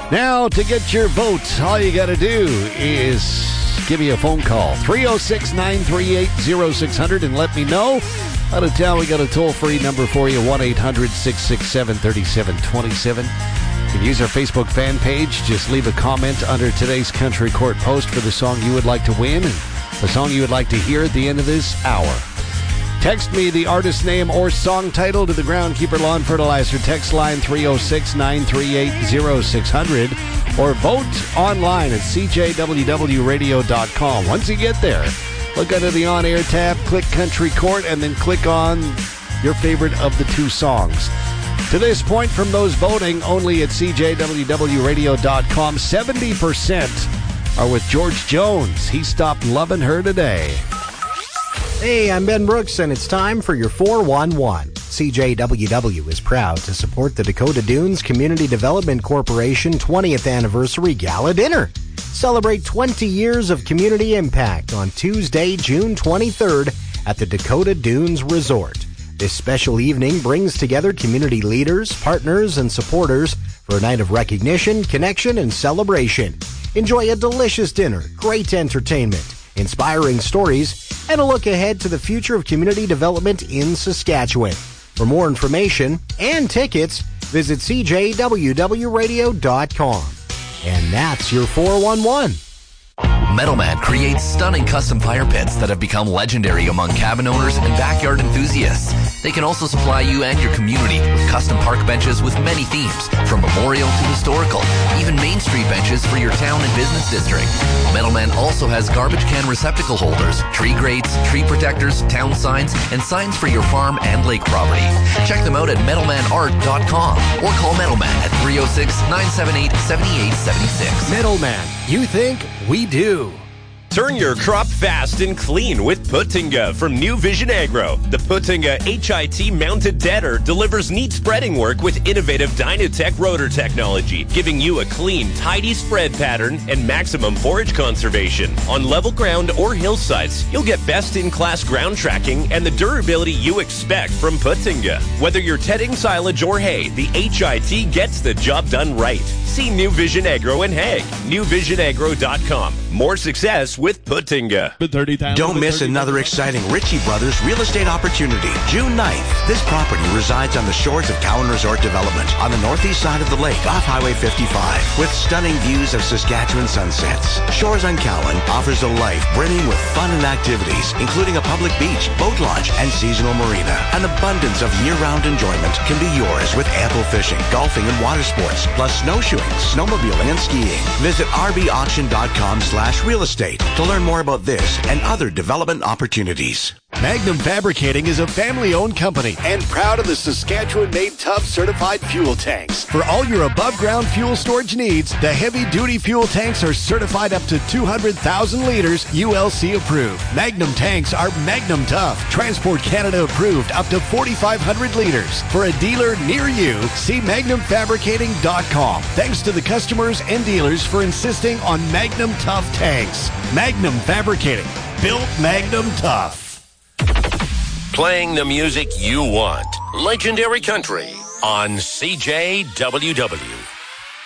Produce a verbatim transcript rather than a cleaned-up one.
Now, to get your vote, all you got to do is give me a phone call, three oh six, nine three eight, oh six hundred, and let me know. Out of town, we got a toll-free number for you, one eight hundred, six six seven, three seven two seven. You can use our Facebook fan page. Just leave a comment under today's Country Court post for the song you would like to win and the song you would like to hear at the end of this hour. Text me the artist name or song title to the Groundkeeper Lawn Fertilizer text line three oh six, nine three eight, oh six hundred or vote online at c j w w radio dot com. Once you get there, look under the on-air tab, click Country Court, and then click on your favorite of the two songs. To this point, from those voting only at c j w w radio dot com, seventy percent are with George Jones. He stopped loving her today. Hey, I'm Ben Brooks, and it's time for your four one one. C J W W is proud to support the Dakota Dunes Community Development Corporation twentieth Anniversary Gala Dinner. Celebrate twenty years of community impact on Tuesday, June twenty-third at the Dakota Dunes Resort. This special evening brings together community leaders, partners, and supporters for a night of recognition, connection, and celebration. Enjoy a delicious dinner, great entertainment, inspiring stories, and a look ahead to the future of community development in Saskatchewan. For more information and tickets, visit c j w w radio dot com. And that's your four one one. Metalman creates stunning custom fire pits that have become legendary among cabin owners and backyard enthusiasts. They can also supply you and your community with custom park benches with many themes, from memorial to historical, even Main Street benches for your town and business district. Metalman also has garbage can receptacle holders, tree grates, tree protectors, town signs, and signs for your farm and lake property. Check them out at metalman art dot com or call Metalman at three oh six, nine seven eight, seven eight seven six. Metalman, you think, we do. Turn your crop fast and clean with Putinga from New Vision Agro. The Putinga H I T mounted deader delivers neat spreading work with innovative Dynatech rotor technology, giving you a clean, tidy spread pattern and maximum forage conservation. On level ground or hillsides, you'll get best-in-class ground tracking and the durability you expect from Putinga. Whether you're tedding silage or hay, the H I T gets the job done right. See New Vision Agro in Hague, new vision agro dot com. More success with Putinga. Don't miss another exciting Ritchie Brothers real estate opportunity. June ninth. This property resides on the shores of Cowan Resort Development on the northeast side of the lake off Highway fifty-five with stunning views of Saskatchewan sunsets. Shores on Cowan offers a life brimming with fun and activities, including a public beach, boat launch, and seasonal marina. An abundance of year-round enjoyment can be yours with ample fishing, golfing, and water sports, plus snowshoeing, snowmobiling, and skiing. Visit r b auction dot com slash real estate to learn more about this and other development opportunities. Magnum Fabricating is a family-owned company and proud of the Saskatchewan-made T U V certified fuel tanks. For all your above-ground fuel storage needs, the heavy-duty fuel tanks are certified up to two hundred thousand liters, U L C approved. Magnum tanks are Magnum Tough, Transport Canada approved up to forty-five hundred liters. For a dealer near you, see magnum fabricating dot com. Thanks to the customers and dealers for insisting on Magnum Tough tanks. Magnum Fabricating, built Magnum Tough. Playing the music you want. Legendary Country on C J W W.